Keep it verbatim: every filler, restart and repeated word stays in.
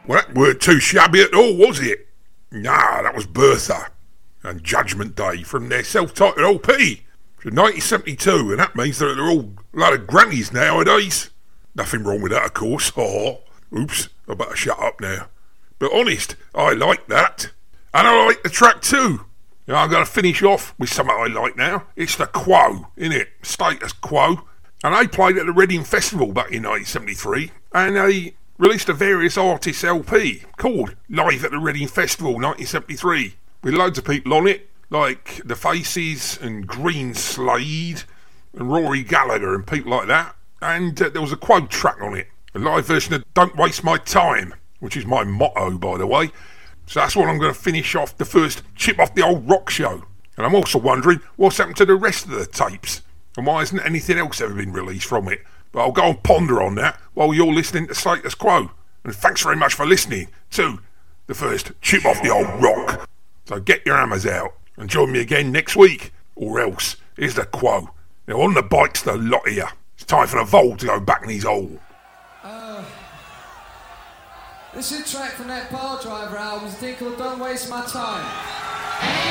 Well, that weren't too shabby at all, was it? Nah, that was Bertha and Judgment Day from their self-titled L P from nineteen seventy-two, and that means that they're all a lot of grannies nowadays. Nothing wrong with that, of course. Oh, oops, I better shut up now. But honest, I like that. And I like the track too. Now, I'm going to finish off with something I like now. It's the Quo, innit? Status Quo. And they played at the Reading Festival back in nineteen seventy-three, and they released a various artists L P called Live at the Reading Festival nineteen seventy-three, with loads of people on it, like The Faces and Green Slade and Rory Gallagher and people like that. And uh, there was a Quo track on it, a live version of Don't Waste My Time, which is my motto, by the way. So that's what I'm going to finish off the first Chip Off the Old Rock show. And I'm also wondering what's happened to the rest of the tapes, and why hasn't anything else ever been released from it. But I'll go and ponder on that while you're listening to Status Quo. And thanks very much for listening to the first Chip Off the Old Rock. So get your hammers out and join me again next week, or else here's the Quo. Now on the bikes, the lot of you. It's time for the Vole to go back in his hole. Uh, this is a track from that Bar Driver album, it's a thing called Don't Waste My Time.